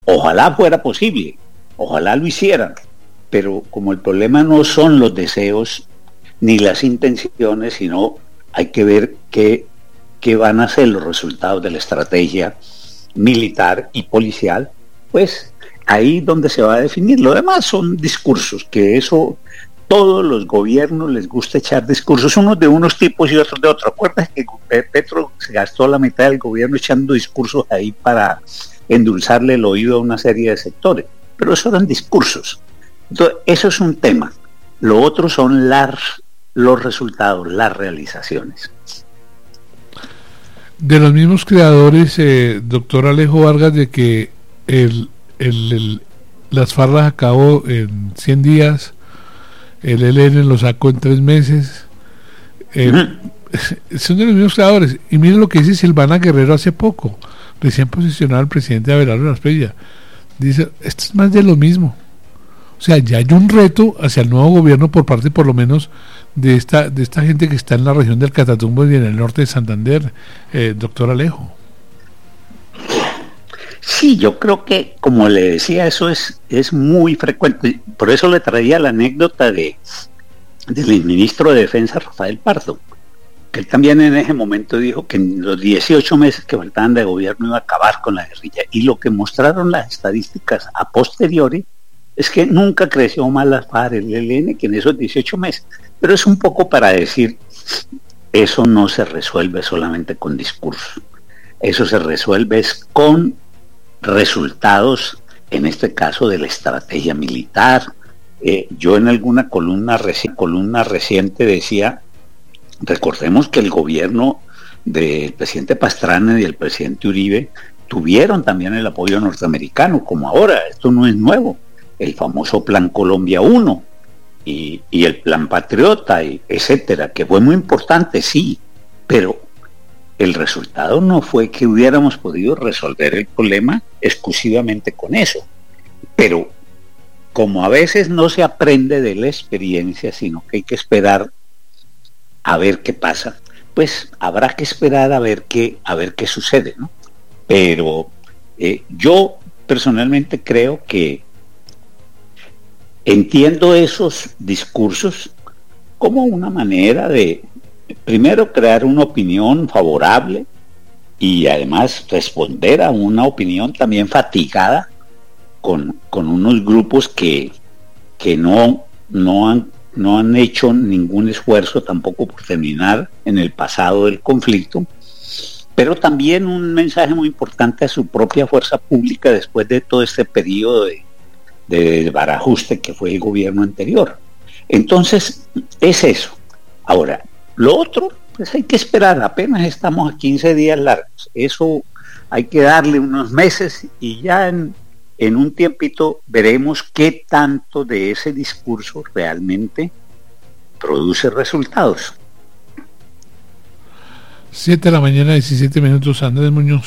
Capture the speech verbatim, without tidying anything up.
Ojalá fuera posible, ojalá lo hicieran, pero como el problema no son los deseos ni las intenciones, sino hay que ver qué, qué van a ser los resultados de la estrategia militar y policial, pues ahí donde se va a definir. Lo demás son discursos, que eso todos los gobiernos les gusta echar discursos, unos de unos tipos y otros de otros. Acuérdate que Petro se gastó la mitad del gobierno echando discursos ahí para endulzarle el oído a una serie de sectores, pero eso eran discursos. Entonces, eso es un tema. Lo otro son las, los resultados, las realizaciones. De los mismos creadores, eh, doctor Alejo Vargas, de que el, el, el, las FARC las acabó en cien días, el E L N lo sacó en tres meses, eh, uh-huh. son de los mismos creadores. Y miren lo que dice Silvana Guerrero hace poco, recién posicionado el presidente Abelardo Lasprilla. Dice, esto es más de lo mismo. O sea, ya hay un reto hacia el nuevo gobierno por parte, por lo menos, de esta de esta gente que está en la región del Catatumbo y en el norte de Santander, eh, doctor Alejo. Sí, yo creo que, como le decía, eso es, es muy frecuente. Por eso le traía la anécdota de del ministro de Defensa, Rafael Pardo, que él también en ese momento dijo que en los dieciocho meses que faltaban de gobierno iba a acabar con la guerrilla. Y lo que mostraron las estadísticas a posteriori es que nunca creció más la FARC, el E L N, que en esos dieciocho meses. Pero es un poco para decir, eso no se resuelve solamente con discursos. Eso se resuelve es con resultados, en este caso de la estrategia militar. Eh, yo en alguna columna, reci- columna reciente decía, recordemos que el gobierno del presidente Pastrana y del presidente Uribe tuvieron también el apoyo norteamericano, como ahora, esto no es nuevo, el famoso Plan Colombia uno y, y el Plan Patriota, y etcétera, que fue muy importante, sí, pero el resultado no fue que hubiéramos podido resolver el problema exclusivamente con eso. Pero como a veces no se aprende de la experiencia, sino que hay que esperar a ver qué pasa, pues habrá que esperar a ver qué, a ver qué sucede, ¿no? Pero eh, yo personalmente creo que entiendo esos discursos como una manera de, primero, crear una opinión favorable y además responder a una opinión también fatigada con, con unos grupos que, que no, no, han, no han hecho ningún esfuerzo tampoco por terminar en el pasado del conflicto, pero también un mensaje muy importante a su propia fuerza pública después de todo este periodo de de desbarajuste que fue el gobierno anterior. Entonces, es eso. Ahora, lo otro, pues hay que esperar, apenas estamos a quince días largos, eso hay que darle unos meses y ya en, en un tiempito veremos qué tanto de ese discurso realmente produce resultados. siete de la mañana, diecisiete minutos, Andrés Muñoz.